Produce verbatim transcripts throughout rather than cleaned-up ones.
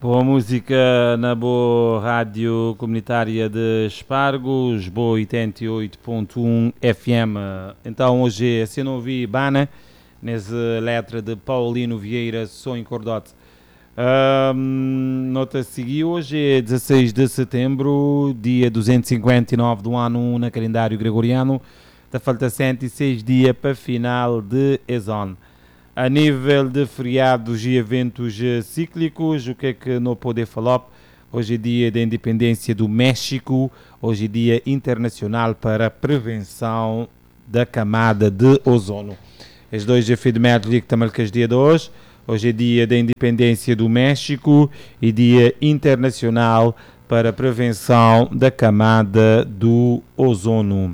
Boa música na boa rádio comunitária de Espargos, boa oitenta e oito ponto um F M. Então hoje, se não ouvi Bana, nessa letra de Paulino Vieira, sou em Cordote. Um, nota a seguir, hoje é dezasseis de setembro, dia duzentos e cinquenta e nove do ano no calendário gregoriano. Está falta cento e seis dias para final de Ezon. A nível de feriados e eventos cíclicos, o que é que não poder falar? Hoje é dia da independência do México, hoje é dia internacional para a prevenção da camada de ozono. Os dois efeitos que estão marcados dia de hoje. Hoje é dia da independência do México e dia internacional para a prevenção da camada do ozono.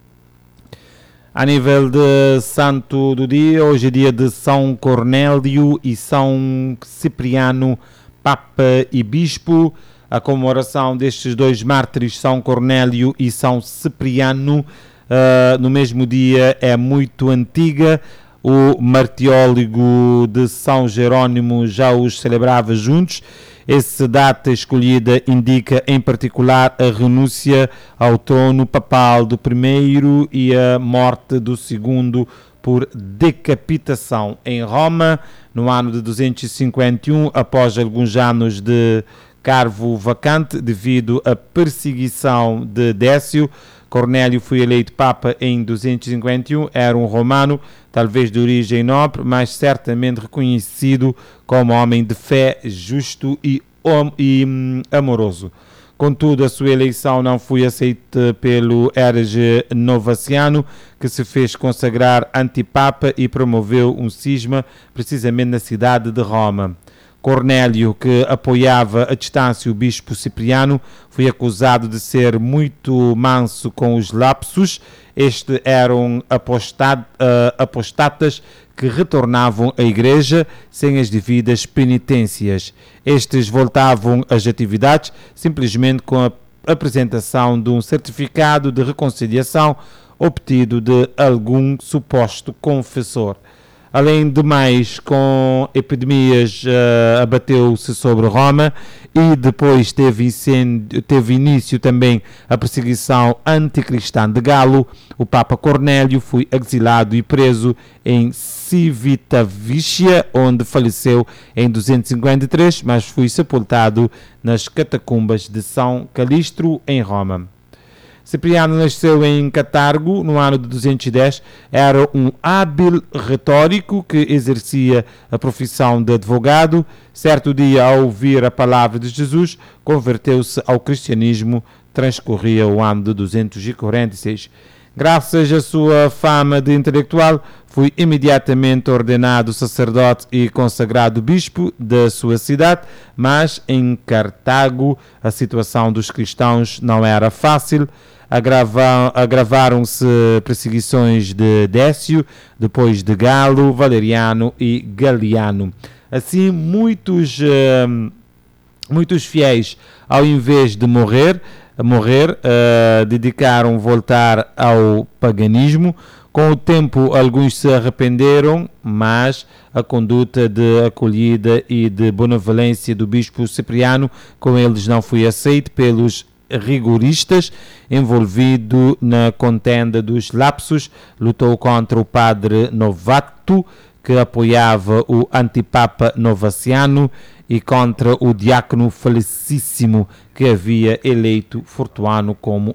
A nível de santo do dia, hoje é dia de São Cornélio e São Cipriano, Papa e Bispo. A comemoração destes dois mártires, São Cornélio e São Cipriano, uh, no mesmo dia é muito antiga. O martiólogo de São Jerónimo já os celebrava juntos. Essa data escolhida indica em particular a renúncia ao trono papal do primeiro e a morte do segundo por decapitação em Roma, no ano de duzentos e cinquenta e um, após alguns anos de cargo vacante devido à perseguição de Décio. Cornélio foi eleito Papa em duzentos e cinquenta e um, era um romano, talvez de origem nobre, mas certamente reconhecido como homem de fé, justo e, e hum, amoroso. Contudo, a sua eleição não foi aceita pelo herege Novaciano, que se fez consagrar antipapa e promoveu um cisma precisamente na cidade de Roma. Cornélio, que apoiava a distância o bispo Cipriano, foi acusado de ser muito manso com os lapsos. Estes eram apostat, uh, apostatas que retornavam à igreja sem as devidas penitências. Estes voltavam às atividades simplesmente com a apresentação de um certificado de reconciliação obtido de algum suposto confessor. Além de mais, com epidemias uh, abateu-se sobre Roma e depois teve, incêndio, teve início também a perseguição anticristã de Galo. O Papa Cornélio foi exilado e preso em Civitavecchia, onde faleceu em duzentos e cinquenta e três, mas foi sepultado nas catacumbas de São Calistro, em Roma. Cipriano nasceu em Catargo no ano de duzentos e dez, era um hábil retórico que exercia a profissão de advogado. Certo dia, ao ouvir a palavra de Jesus, converteu-se ao cristianismo. Transcorria o ano de duzentos e quarenta e seis. Graças à sua fama de intelectual, foi imediatamente ordenado sacerdote e consagrado bispo da sua cidade, mas em Cartago a situação dos cristãos não era fácil. Agrava, agravaram-se perseguições de Décio, depois de Galo, Valeriano e Galiano. Assim, muitos, uh, muitos fiéis, ao invés de morrer, morrer uh, dedicaram voltar ao paganismo. Com o tempo, alguns se arrependeram, mas a conduta de acolhida e de benevolência do bispo Cipriano com eles não foi aceita pelos rigoristas. Envolvido na contenda dos lapsos, lutou contra o padre Novato, que apoiava o antipapa Novaciano, e contra o diácono Felicíssimo, que havia eleito Fortuano como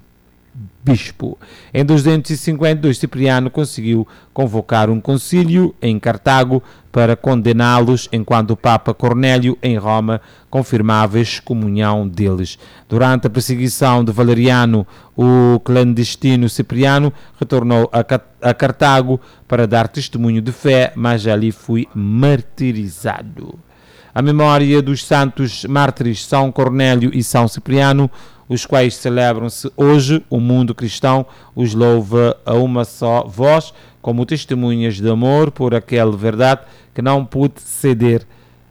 antibispo. Em duzentos e cinquenta e dois, Cipriano conseguiu convocar um concílio em Cartago para condená-los, enquanto o Papa Cornélio, em Roma, confirmava a excomunhão deles. Durante a perseguição de Valeriano, o clandestino Cipriano retornou a Cartago para dar testemunho de fé, mas ali foi martirizado. A memória dos santos mártires São Cornélio e São Cipriano, os quais celebram-se hoje, o mundo cristão os louva a uma só voz, como testemunhas de amor por aquela verdade que não pôde ceder,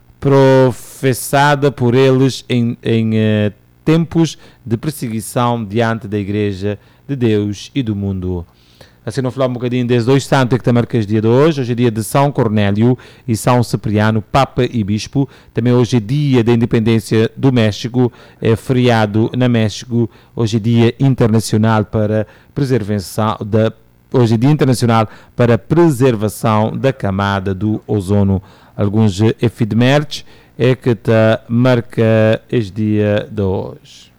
professada por eles em, em eh, tempos de perseguição diante da Igreja de Deus e do mundo. assim não falar um bocadinho desde dois santos que te marcas dia de hoje. Hoje é dia de São Cornélio e São Cipriano, Papa e Bispo. Também hoje é dia da independência do México, é feriado na México. Hoje é dia internacional para preservação da Hoje é dia internacional para preservação da camada do ozono. Alguns efemérides é que te marca este dia de hoje.